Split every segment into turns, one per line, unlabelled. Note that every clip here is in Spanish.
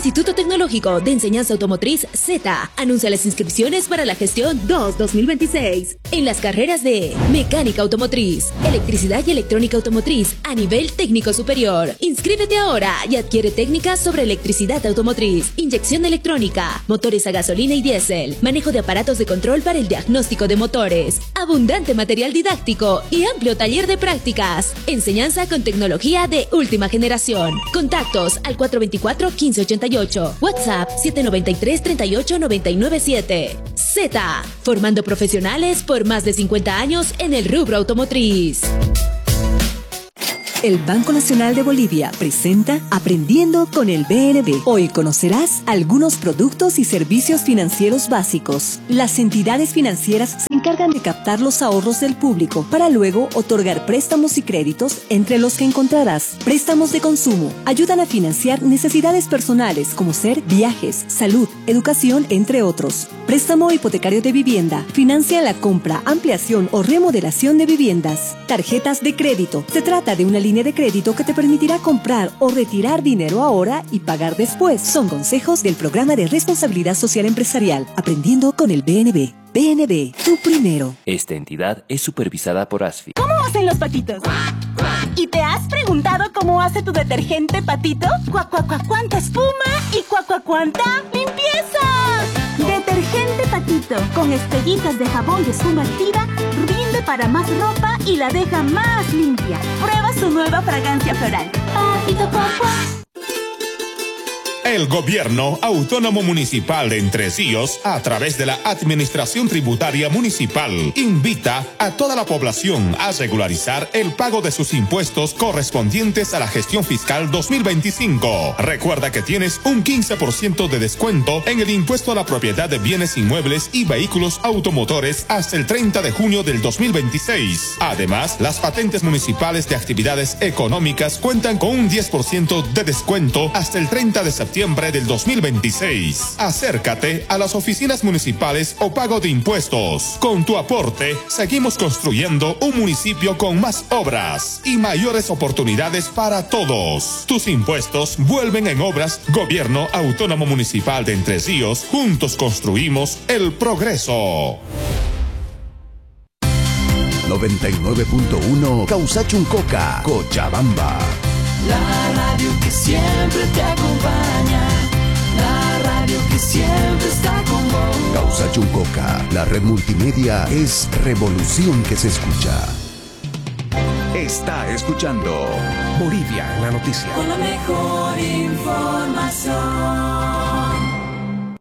Instituto Tecnológico de Enseñanza Automotriz Z anuncia las inscripciones para la gestión 2-2026 en las carreras de Mecánica Automotriz, Electricidad y Electrónica Automotriz a nivel técnico superior. Inscríbete ahora y adquiere técnicas sobre electricidad automotriz, inyección electrónica, motores a gasolina y diésel, manejo de aparatos de control para el diagnóstico de motores, abundante material didáctico y amplio taller de prácticas. Enseñanza con tecnología de última generación. Contactos al 424-1588, WhatsApp 793-38997. Z, formando profesionales por más de 50 años en el rubro automotriz.
El Banco Nacional de Bolivia presenta Aprendiendo con el BNB. Hoy conocerás algunos productos y servicios financieros básicos. Las entidades financieras se encargan de captar los ahorros del público para luego otorgar préstamos y créditos, entre los que encontrarás préstamos de consumo. Ayudan a financiar necesidades personales como ser viajes, salud, educación, entre otros. Préstamo hipotecario de vivienda. Financia la compra, ampliación o remodelación de viviendas. Tarjetas de crédito. Se trata de una línea de crédito que te permitirá comprar o retirar dinero ahora y pagar después. Son consejos del Programa de Responsabilidad Social Empresarial. Aprendiendo con el BNB. BNB, tú primero.
Esta entidad es supervisada por ASFI.
¿Cómo hacen los patitos? ¿Y te has preguntado cómo hace tu detergente Patito? ¿Cuánta espuma? ¿Y cuánta limpieza? Detergente Patito, con estrellitas de jabón y espuma activa, rinde para más ropa y la deja más limpia. Prueba su nueva fragancia floral. Patito
El Gobierno Autónomo Municipal de Entre Ríos, a través de la Administración Tributaria Municipal, invita a toda la población a regularizar el pago de sus impuestos correspondientes a la gestión fiscal 2025. Recuerda que tienes un 15% de descuento en el impuesto a la propiedad de bienes inmuebles y vehículos automotores hasta el 30 de junio del 2026. Además, las patentes municipales de actividades económicas cuentan con un 10% de descuento hasta el 30 de septiembre del 2026. Acércate a las oficinas municipales o pago de impuestos. Con tu aporte, seguimos construyendo un municipio con más obras y mayores oportunidades para todos. Tus impuestos vuelven en obras. Gobierno Autónomo Municipal de Entre Ríos. Juntos construimos el progreso.
99.1 Causachuncoca, Cochabamba.
La radio que siempre te acompaña, la radio que siempre está con vos.
Causachuncoca, la red multimedia es revolución que se escucha. Está escuchando Bolivia en la noticia.
Con la mejor información.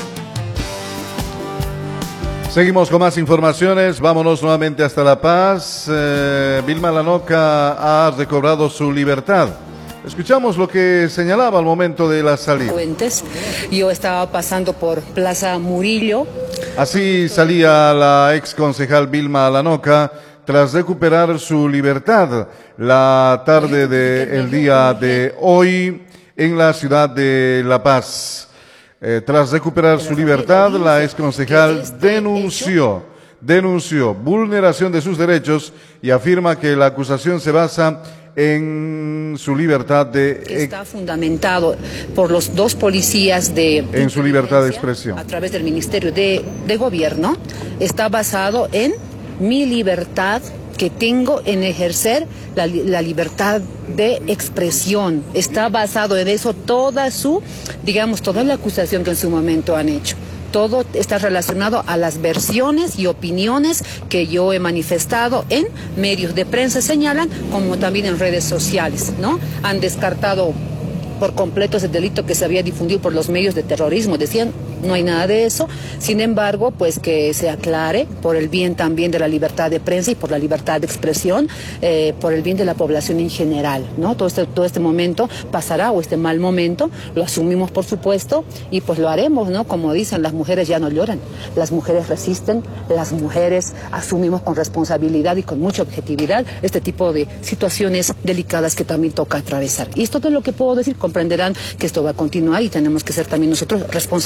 Seguimos con más informaciones. Vámonos nuevamente hasta La Paz. Vilma Lanoca ha recobrado su libertad. Escuchamos lo que señalaba al momento de la salida.
Yo estaba pasando por Plaza Murillo.
Así salía la ex concejal Vilma Lanoca tras recuperar su libertad la tarde del día de hoy en la ciudad de La Paz. Tras recuperar su libertad, la exconcejal denunció vulneración de sus derechos y afirma que la acusación se basa en su libertad de...
Está fundamentado por los dos policías
en su libertad de expresión.
A través del Ministerio de Gobierno, está basado en mi libertad que tengo en ejercer la libertad de expresión. Está basado en eso toda la acusación que en su momento han hecho. Todo está relacionado a las versiones y opiniones que yo he manifestado en medios de prensa, señalan, como también en redes sociales, ¿no? Han descartado por completo ese delito que se había difundido por los medios de terrorismo. Decían, no hay nada de eso. Sin embargo, pues que se aclare por el bien también de la libertad de prensa y por la libertad de expresión, por el bien de la población en general, ¿no? Todo este momento pasará, o este mal momento, lo asumimos por supuesto y pues lo haremos, ¿no? Como dicen, las mujeres ya no lloran, las mujeres resisten, las mujeres asumimos con responsabilidad y con mucha objetividad este tipo de situaciones delicadas que también toca atravesar. Y esto es lo que puedo decir. Comprenderán que esto va a continuar y tenemos que ser también nosotros responsables con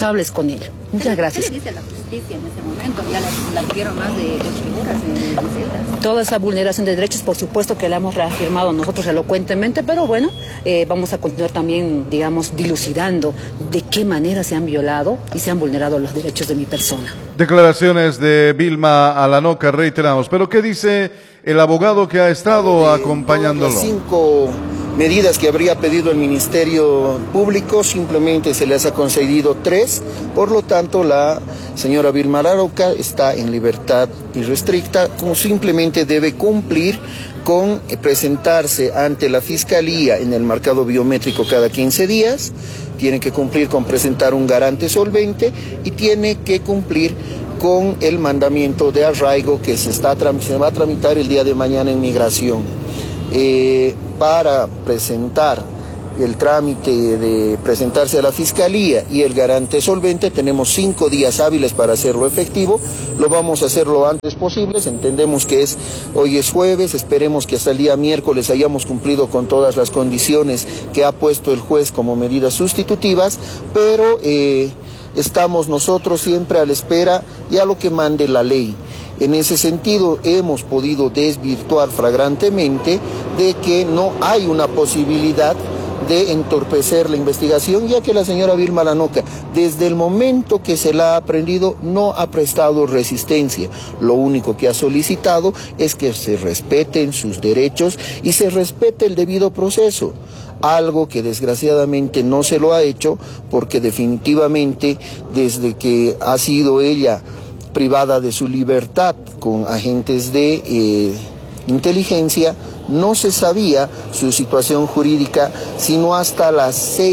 con él. Muchas gracias.
¿Qué le dice la justicia en ese momento? Ya la dieron más de 8 horas en celdas.
Toda esa vulneración de derechos, por supuesto que la hemos reafirmado nosotros elocuentemente, pero bueno, vamos a continuar también, digamos, dilucidando de qué manera se han violado y se han vulnerado los derechos de mi persona.
Declaraciones de Vilma Alanoca, reiteramos. Pero ¿qué dice el abogado que ha estado acompañándolo?
Las 5 medidas que habría pedido el Ministerio Público, simplemente se les ha concedido 3, por lo tanto la señora Vilma Alanoca está en libertad irrestricta, como simplemente debe cumplir con presentarse ante la Fiscalía en el marcado biométrico cada 15 días, tiene que cumplir con presentar un garante solvente y tiene que cumplir con el mandamiento de arraigo que se va a tramitar el día de mañana en migración. Para presentar el trámite de presentarse a la Fiscalía y el garante solvente tenemos 5 días hábiles para hacerlo efectivo. Lo vamos a hacer lo antes posible, entendemos que hoy es jueves, esperemos que hasta el día miércoles hayamos cumplido con todas las condiciones que ha puesto el juez como medidas sustitutivas, pero estamos nosotros siempre a la espera y a lo que mande la ley. En ese sentido hemos podido desvirtuar flagrantemente de que no hay una posibilidad de entorpecer la investigación, ya que la señora Vilma Alanoca, desde el momento que se la ha aprendido, no ha prestado resistencia. Lo único que ha solicitado es que se respeten sus derechos y se respete el debido proceso. Algo que desgraciadamente no se lo ha hecho, porque definitivamente desde que ha sido ella privada de su libertad con agentes de inteligencia, no se sabía su situación jurídica sino hasta las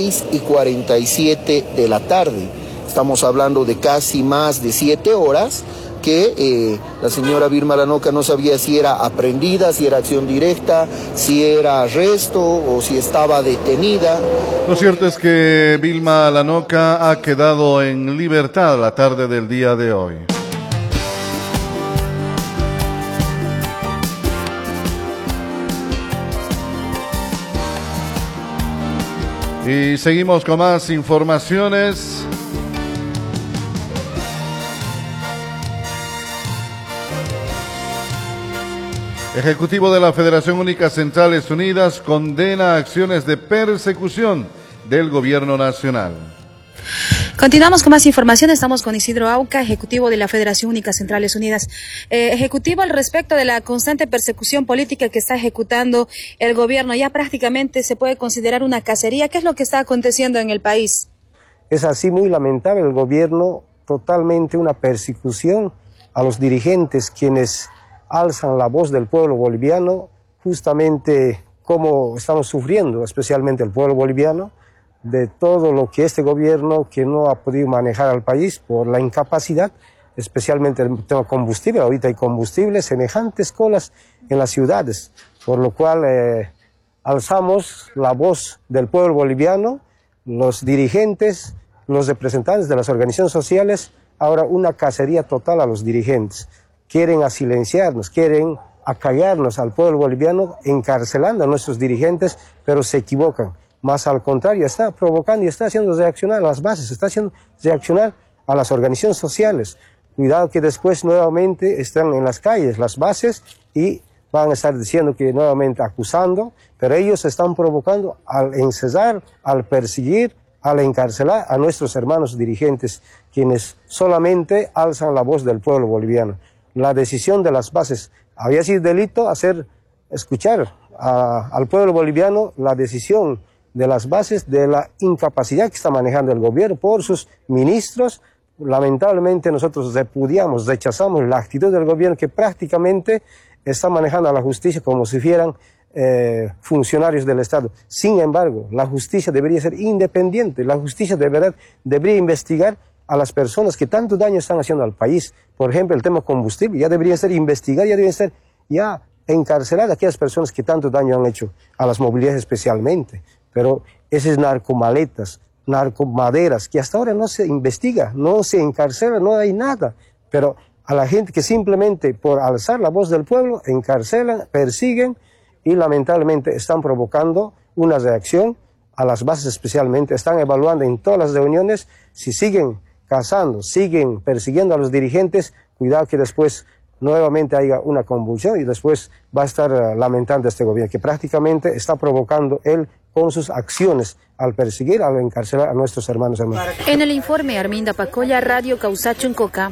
6:47 de la tarde. Estamos hablando de casi más de 7 horas que la señora Vilma Alanoca no sabía si era aprehendida, si era acción directa, si era arresto o si estaba detenida.
Lo cierto es que Vilma Alanoca ha quedado en libertad la tarde del día de hoy. Y seguimos con más informaciones. Ejecutivo de la Federación Única Centrales Unidas condena acciones de persecución del gobierno nacional.
Continuamos con más información, estamos con Isidro Auca, ejecutivo de la Federación Única Centrales Unidas. Ejecutivo, al respecto de la constante persecución política que está ejecutando el gobierno, ya prácticamente se puede considerar una cacería. ¿Qué es lo que está aconteciendo en el país?
Es así, muy lamentable, el gobierno totalmente una persecución a los dirigentes quienes alzan la voz del pueblo boliviano, justamente como estamos sufriendo, especialmente el pueblo boliviano, de todo lo que este gobierno que no ha podido manejar al país por la incapacidad, especialmente el tema combustible. Ahorita hay combustible, semejantes colas en las ciudades, por lo cual alzamos la voz del pueblo boliviano, los dirigentes, los representantes de las organizaciones sociales, ahora una cacería total a los dirigentes. Quieren asilenciarnos, quieren acallarnos al pueblo boliviano, encarcelando a nuestros dirigentes, pero se equivocan. Más al contrario, está provocando y está haciendo reaccionar a las bases, está haciendo reaccionar a las organizaciones sociales. Cuidado que después nuevamente están en las calles las bases y van a estar diciendo que nuevamente acusando, pero ellos están provocando al encesar, al perseguir, al encarcelar a nuestros hermanos dirigentes, quienes solamente alzan la voz del pueblo boliviano. La decisión de las bases había sido delito hacer escuchar al pueblo boliviano la decisión de las bases de la incapacidad que está manejando el gobierno por sus ministros. Lamentablemente nosotros repudiamos, rechazamos la actitud del gobierno que prácticamente está manejando a la justicia como si fueran funcionarios del Estado. Sin embargo, la justicia debería ser independiente, la justicia de verdad debería investigar a las personas que tanto daño están haciendo al país. Por ejemplo, el tema combustible ya debería ser investigado, ya debería ser encarcelar a aquellas personas que tanto daño han hecho, a las movilidades especialmente. Pero esas narcomaletas, narcomaderas, que hasta ahora no se investiga, no se encarcela, no hay nada. Pero a la gente que simplemente por alzar la voz del pueblo encarcelan, persiguen y lamentablemente están provocando una reacción a las bases especialmente. Están evaluando en todas las reuniones si siguen cazando, siguen persiguiendo a los dirigentes, cuidado que después nuevamente haya una convulsión y después va a estar lamentando este gobierno, que prácticamente está provocando él con sus acciones al perseguir, al encarcelar a nuestros hermanos.
En el informe, Arminda Pacoya, Radio Causachuncoca.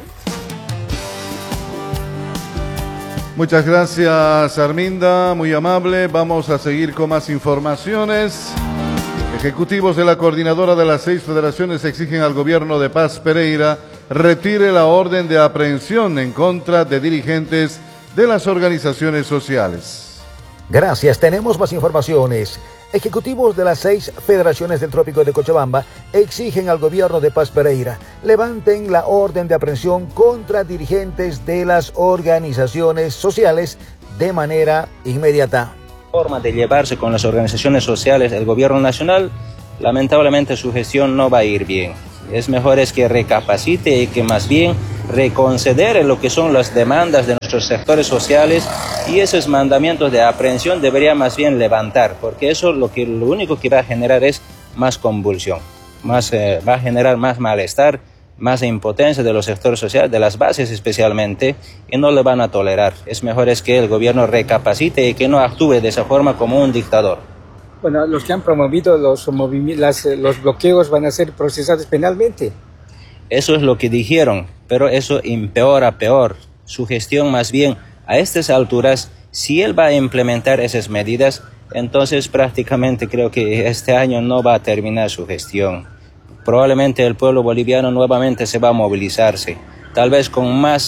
Muchas gracias, Arminda, muy amable. Vamos a seguir con más informaciones. Ejecutivos de la coordinadora de las 6 federaciones exigen al gobierno de Paz Pereira retire la orden de aprehensión en contra de dirigentes de las organizaciones sociales.
Gracias, tenemos más informaciones. Ejecutivos de las 6 federaciones del Trópico de Cochabamba exigen al gobierno de Paz Pereira levanten la orden de aprehensión contra dirigentes de las organizaciones sociales de manera inmediata.
Forma de llevarse con las organizaciones sociales el gobierno nacional, lamentablemente su gestión no va a ir bien. Es mejor que recapacite y que más bien reconsidere lo que son las demandas de nuestros sectores sociales, y esos mandamientos de aprehensión debería más bien levantar, porque eso lo único que va a generar es más convulsión, va a generar más malestar, más impotencia de los sectores sociales, de las bases especialmente, y no le van a tolerar. Es mejor que el gobierno recapacite y que no actúe de esa forma como un dictador.
Bueno, los que han promovido los bloqueos van a ser procesados penalmente.
Eso es lo que dijeron, pero eso empeora peor. Su gestión más bien, a estas alturas, si él va a implementar esas medidas, entonces prácticamente creo que este año no va a terminar su gestión. Probablemente el pueblo boliviano nuevamente se va a movilizarse, tal vez con más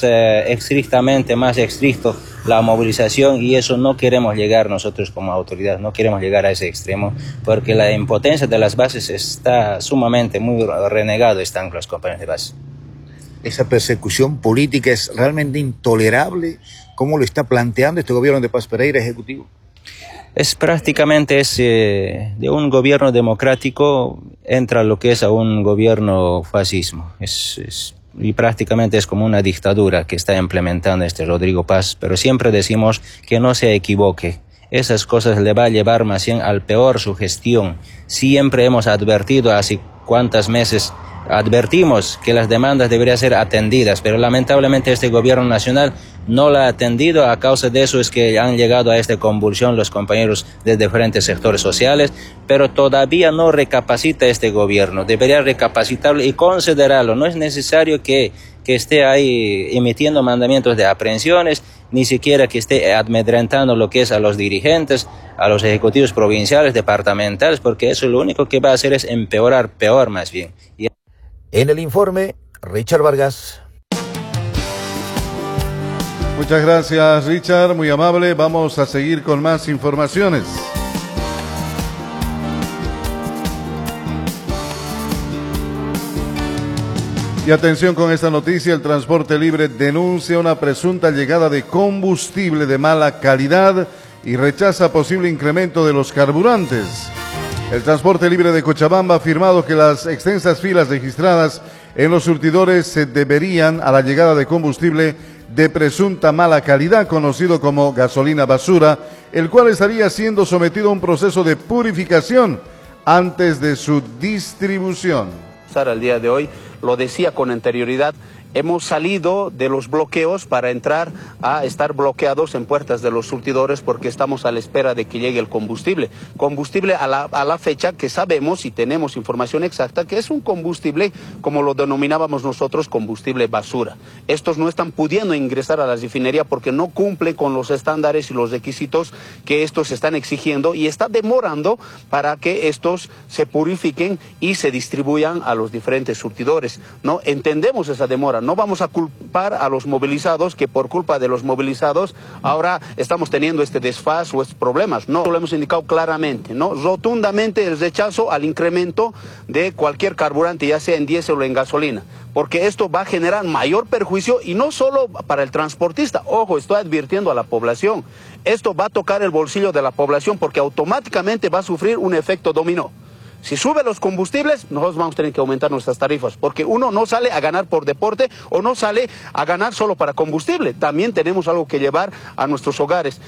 estricto la movilización, y eso no queremos llegar nosotros como autoridad, no queremos llegar a ese extremo, porque la impotencia de las bases está sumamente muy renegado, están los compañeros de base.
Esa persecución política es realmente intolerable. ¿Cómo lo está planteando este gobierno de Paz Pereira, ejecutivo?
Es prácticamente de un gobierno democrático entra lo que es a un gobierno fascismo. Y prácticamente es como una dictadura que está implementando Rodrigo Paz, pero siempre decimos que no se equivoque. Esas cosas le va a llevar más bien al peor su gestión. Siempre hemos advertido, hace cuántos meses advertimos que las demandas deberían ser atendidas, pero lamentablemente este gobierno nacional no la ha atendido. A causa de eso es que han llegado a esta convulsión los compañeros de diferentes sectores sociales, pero todavía no recapacita este gobierno. Debería recapacitarlo y considerarlo. No es necesario que esté ahí emitiendo mandamientos de aprehensiones, ni siquiera que esté amedrentando lo que es a los dirigentes, a los ejecutivos provinciales, departamentales, porque eso lo único que va a hacer es empeorar peor más bien.
En el informe, Richard Vargas.
Muchas gracias, Richard, muy amable. Vamos a seguir con más informaciones. Y atención con esta noticia, el Transporte Libre denuncia una presunta llegada de combustible de mala calidad y rechaza posible incremento de los carburantes. El Transporte Libre de Cochabamba ha afirmado que las extensas filas registradas en los surtidores se deberían a la llegada de combustible de presunta mala calidad, conocido como gasolina basura, el cual estaría siendo sometido a un proceso de purificación antes de su distribución.
Al día de hoy, lo decía con anterioridad, hemos salido de los bloqueos para entrar a estar bloqueados en puertas de los surtidores porque estamos a la espera de que llegue el combustible. Combustible a la fecha que sabemos y tenemos información exacta que es un combustible, como lo denominábamos nosotros, combustible basura. Estos no están pudiendo ingresar a la refinería porque no cumplen con los estándares y los requisitos que estos están exigiendo, y está demorando para que estos se purifiquen y se distribuyan a los diferentes surtidores, ¿no? Entendemos esa demora. No vamos a culpar a los movilizados, que por culpa de los movilizados ahora estamos teniendo este desfase o estos problemas. No, lo hemos indicado claramente, ¿no? Rotundamente el rechazo al incremento de cualquier carburante, ya sea en diésel o en gasolina, porque esto va a generar mayor perjuicio, y no solo para el transportista. Ojo, estoy advirtiendo a la población. Esto va a tocar el bolsillo de la población porque automáticamente va a sufrir un efecto dominó. Si suben los combustibles, nosotros vamos a tener que aumentar nuestras tarifas, porque uno no sale a ganar por deporte o no sale a ganar solo para combustible. También tenemos algo que llevar a nuestros hogares.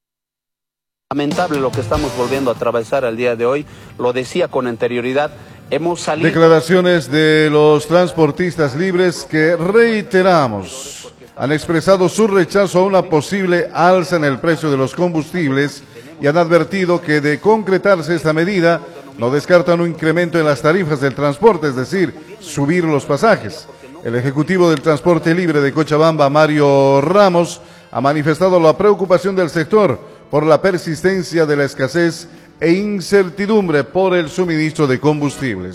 Lamentable lo que estamos volviendo a atravesar al día de hoy, lo decía con anterioridad, hemos salido...
Declaraciones de los transportistas libres que, reiteramos, han expresado su rechazo a una posible alza en el precio de los combustibles y han advertido que de concretarse esta medida no descartan un incremento en las tarifas del transporte, es decir, subir los pasajes. El ejecutivo del transporte libre de Cochabamba, Mario Ramos, ha manifestado la preocupación del sector por la persistencia de la escasez e incertidumbre por el suministro de combustibles.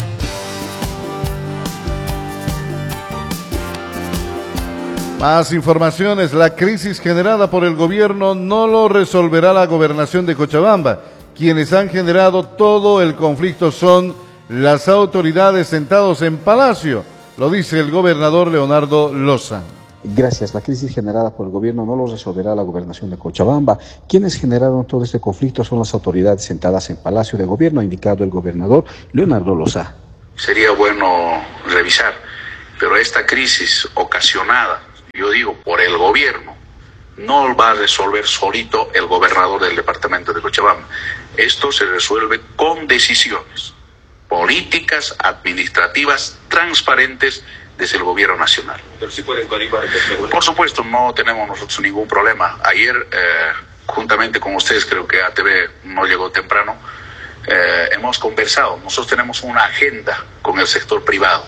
Más informaciones. La crisis generada por el gobierno no lo resolverá la gobernación de Cochabamba. Quienes han generado todo el conflicto son las autoridades sentados en Palacio, lo dice el gobernador Leonardo Loza.
Gracias. La crisis generada por el gobierno no lo resolverá la gobernación de Cochabamba. Quienes generaron todo este conflicto son las autoridades sentadas en Palacio de Gobierno, ha indicado el gobernador Leonardo Loza.
Sería bueno revisar, pero esta crisis ocasionada, yo digo, por el gobierno, no va a resolver solito el gobernador del departamento de Cochabamba. Esto se resuelve con decisiones políticas, administrativas, transparentes desde el gobierno nacional.
Pero sí pueden coadyuvar.
Por supuesto, no tenemos nosotros ningún problema. Ayer, juntamente con ustedes, creo que ATV no llegó temprano, hemos conversado. Nosotros tenemos una agenda con el sector privado,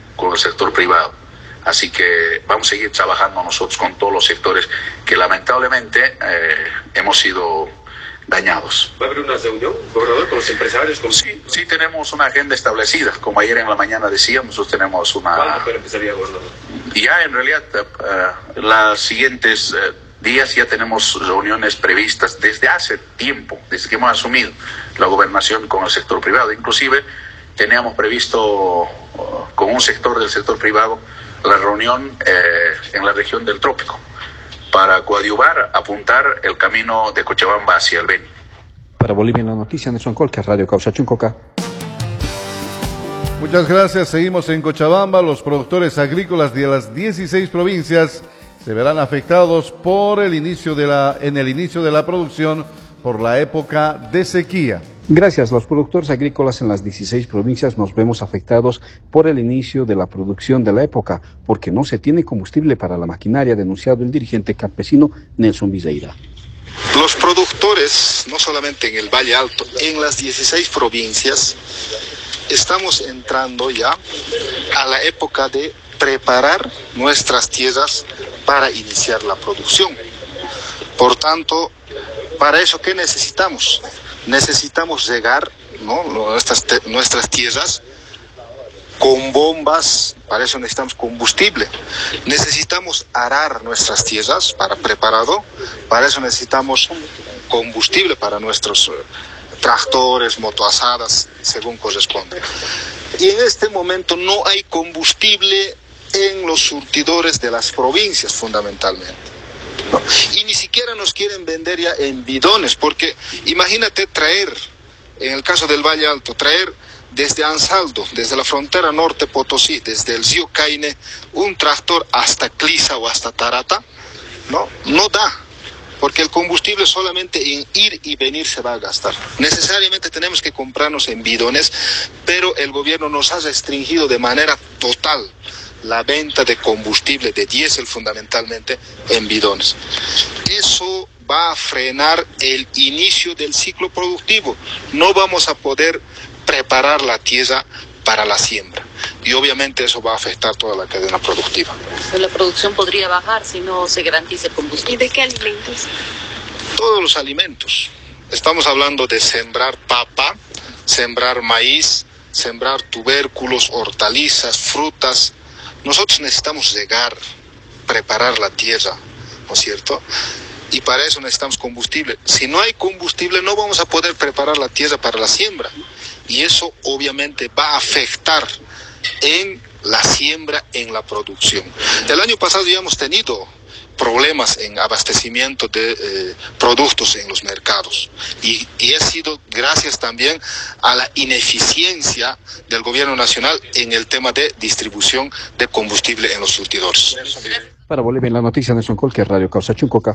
Así que vamos a seguir trabajando nosotros con todos los sectores que lamentablemente hemos sido dañados.
¿Va a haber una reunión, gobernador, con los empresarios?
Sí, tenemos una agenda establecida. Como ayer en la mañana decíamos, nosotros tenemos una...
¿Cuándo empezaría, gobernador?
Y ya en realidad, los siguientes días ya tenemos reuniones previstas desde hace tiempo, desde que hemos asumido la gobernación con el sector privado. Inclusive teníamos previsto con un sector del sector privado la reunión en la región del Trópico para coadyuvar, apuntar el camino de Cochabamba hacia el Beni.
Para Bolivia en la noticia, Nelson Colca, Radio Causa Chuncoca.
Muchas gracias. Seguimos en Cochabamba. Los productores agrícolas de las 16 provincias se verán afectados por el inicio de la producción por la época de sequía.
Gracias. Los productores agrícolas en las 16 provincias nos vemos afectados por el inicio de la producción de la época, porque no se tiene combustible para la maquinaria, ha denunciado el dirigente campesino Nelson Viseira.
Los productores, no solamente en el Valle Alto, en las 16 provincias, estamos entrando ya a la época de preparar nuestras tierras para iniciar la producción. Por tanto, para eso, ¿qué necesitamos? Necesitamos regar, ¿no?, nuestras tierras con bombas. Para eso necesitamos combustible. Necesitamos arar nuestras tierras para preparado. Para eso necesitamos combustible para nuestros tractores, motoazadas, según corresponde. Y en este momento no hay combustible en los surtidores de las provincias, fundamentalmente. ¿No? Y ni siquiera nos quieren vender ya en bidones, porque imagínate traer, en el caso del Valle Alto, traer desde Ansaldo, desde la frontera norte Potosí, desde el río Caine, un tractor hasta Clisa o hasta Tarata, no da, porque el combustible solamente en ir y venir se va a gastar. Necesariamente tenemos que comprarnos en bidones, pero el gobierno nos ha restringido de manera total la venta de combustible, de diésel fundamentalmente, en bidones. Eso va a frenar el inicio del ciclo productivo. No vamos a poder preparar la tierra para la siembra. Y obviamente eso va a afectar toda la cadena productiva.
La producción podría bajar si no se garantiza el combustible. ¿Y de qué alimentos?
Todos los alimentos. Estamos hablando de sembrar papa, sembrar maíz, sembrar tubérculos, hortalizas, frutas. Nosotros necesitamos regar, preparar la tierra, ¿no es cierto? Y para eso necesitamos combustible. Si no hay combustible, no vamos a poder preparar la tierra para la siembra. Y eso obviamente va a afectar en la siembra, en la producción. El año pasado ya hemos tenido problemas en abastecimiento de productos en los mercados. Y ha sido gracias también a la ineficiencia del gobierno nacional en el tema de distribución de combustible en los surtidores.
Para Bolivia en la noticia, Nelson Colque, Radio Causa Chuncoca.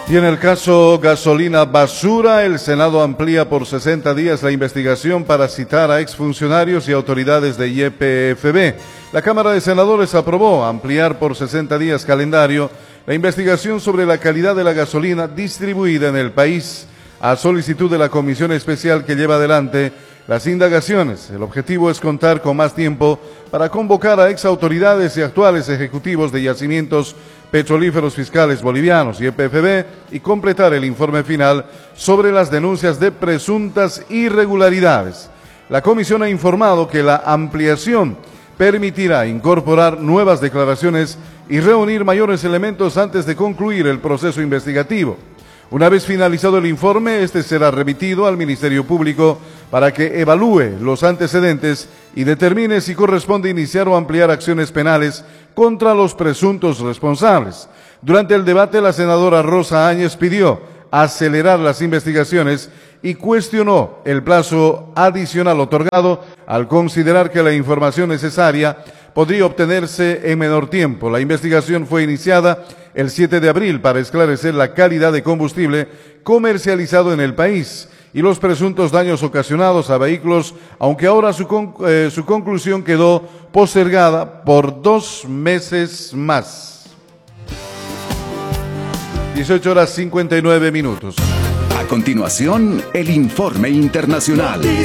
Y en el caso gasolina basura, el Senado amplía por 60 días la investigación para citar a exfuncionarios y autoridades de YPFB. La Cámara de Senadores aprobó ampliar por 60 días calendario la investigación sobre la calidad de la gasolina distribuida en el país a solicitud de la Comisión Especial que lleva adelante las indagaciones. El objetivo es contar con más tiempo para convocar a exautoridades y actuales ejecutivos de yacimientos petrolíferos fiscales bolivianos y YPFB y completar el informe final sobre las denuncias de presuntas irregularidades. La comisión ha informado que la ampliación permitirá incorporar nuevas declaraciones y reunir mayores elementos antes de concluir el proceso investigativo. Una vez finalizado el informe, este será remitido al Ministerio Público para que evalúe los antecedentes y determine si corresponde iniciar o ampliar acciones penales contra los presuntos responsables. Durante el debate, la senadora Rosa Áñez pidió acelerar las investigaciones y cuestionó el plazo adicional otorgado al considerar que la información necesaria podría obtenerse en menor tiempo. La investigación fue iniciada el 7 de abril para esclarecer la calidad de combustible comercializado en el país y los presuntos daños ocasionados a vehículos, aunque ahora su conclusión quedó postergada por 2 meses más. 18:59.
A continuación, el informe internacional.